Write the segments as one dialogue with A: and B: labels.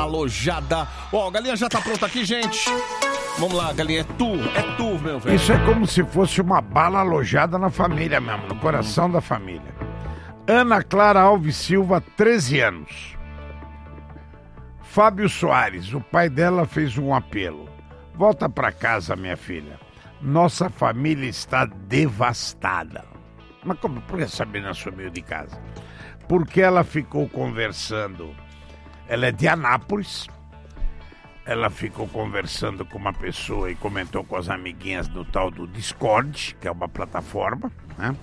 A: alojada. Ó, a galinha já tá pronta aqui, gente. Vamos lá, galinha, é tu, meu velho.
B: Isso é como se fosse uma bala alojada na família mesmo, no coração da família. Ana Clara Alves Silva, 13 anos. Fábio Soares, o pai dela fez um apelo. Volta pra casa, minha filha. Nossa família está devastada. Mas como? Por que a Sabrina sumiu de casa? Porque ela ficou conversando. Ela é de Anápolis. Ela ficou conversando com uma pessoa e comentou com as amiguinhas do tal do Discord, que é uma plataforma, né?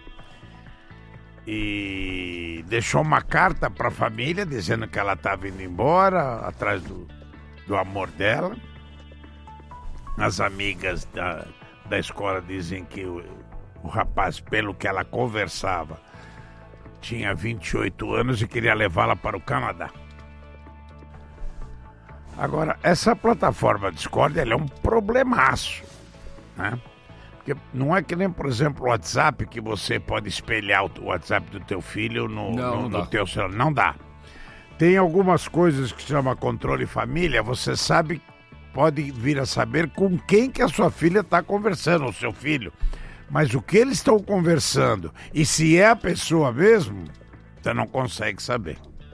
B: E deixou uma carta para a família dizendo que ela estava indo embora, atrás do amor dela. As amigas da escola dizem que o rapaz, pelo que ela conversava, tinha 28 anos e queria levá-la para o Canadá. Agora, essa plataforma Discord, ela é um problemaço, né? Porque não é que nem, por exemplo, o WhatsApp, que você pode espelhar o WhatsApp do teu filho no teu celular. Não dá. Tem algumas coisas que se chama controle família, você sabe, pode vir a saber com quem que a sua filha está conversando, o seu filho. Mas o que eles estão conversando, e se é a pessoa mesmo, você não consegue saber.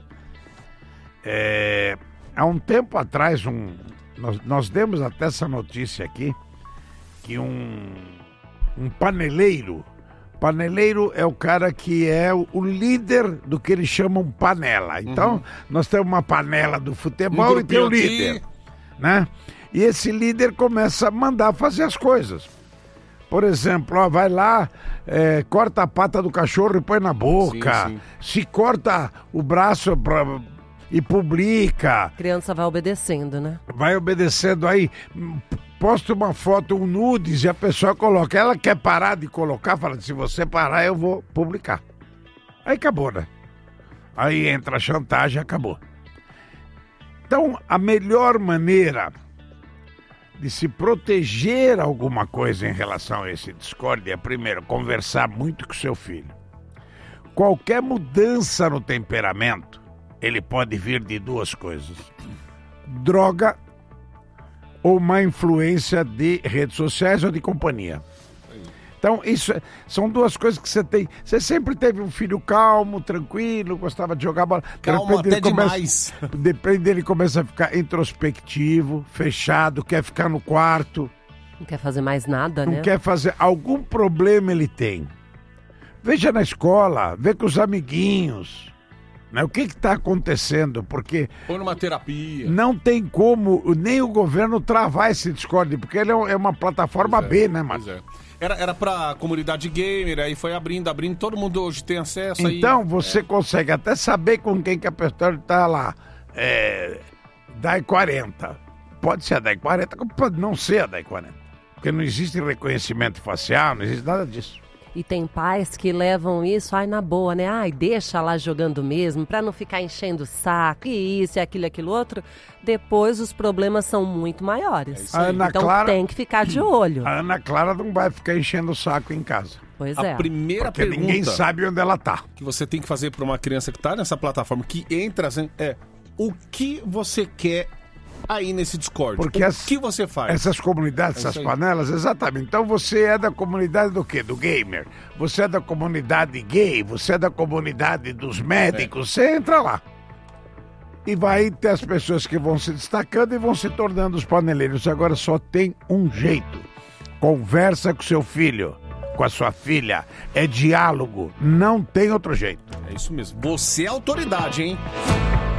B: Há um tempo atrás, nós demos até essa notícia aqui, que um paneleiro é o cara que é o líder do que eles chamam panela. Então, nós temos uma panela do futebol e tem o líder, né? E esse líder começa a mandar fazer as coisas. Por exemplo, ó, vai lá, corta a pata do cachorro e põe na boca. Sim. Se corta o braço e publica.
C: A criança vai obedecendo, né? Vai
B: obedecendo aí. Posta uma foto, um nudes, e a pessoa coloca. Ela quer parar de colocar, fala, se você parar, eu vou publicar. Aí acabou, né? Aí entra a chantagem, acabou. Então, a melhor maneira de se proteger alguma coisa em relação a esse Discord é, primeiro, conversar muito com seu filho. Qualquer mudança no temperamento, ele pode vir de duas coisas: droga ou má influência de redes sociais ou de companhia. Então, isso são duas coisas que você tem. Você sempre teve um filho calmo, tranquilo, gostava de jogar bola.
A: Calmo até demais.
B: Depende, ele começa a ficar introspectivo, fechado, quer ficar no quarto.
C: Não quer fazer mais nada, né?
B: Não quer fazer. Algum problema ele tem. Veja na escola, vê com os amiguinhos. Né? O que está acontecendo? Porque
A: põe numa terapia.
B: Não tem como nem o governo travar esse Discord, porque ele é uma plataforma B, né, Marcos?
A: Era pra comunidade gamer, aí foi abrindo, todo mundo hoje tem acesso.
B: Então, você consegue até saber com quem que a pessoa está lá. DAI 40. Pode ser a DAI 40, como pode não ser a DAI 40. Porque não existe reconhecimento facial, não existe nada disso.
C: E tem pais que levam isso, na boa, né? Deixa lá jogando mesmo, pra não ficar enchendo o saco, e isso, e aquilo outro. Depois os problemas são muito maiores. Então tem que ficar de olho.
B: A Ana Clara não vai ficar enchendo o saco em casa.
C: Pois é.
A: A primeira
B: porque
A: pergunta
B: ninguém sabe onde ela tá.
A: Que você tem que fazer pra uma criança que tá nessa plataforma, que entra, o que você quer aí nesse Discord?
B: Porque
A: o que você faz?
B: Essas comunidades, essas panelas, exatamente. Então você é da comunidade do quê? Do gamer. Você é da comunidade gay, você é da comunidade dos médicos. Você entra lá. E vai ter as pessoas que vão se destacando e vão se tornando os paneleiros. Agora só tem um jeito. Conversa com seu filho, com a sua filha. É diálogo. Não tem outro jeito.
A: É isso mesmo. Você é autoridade, hein?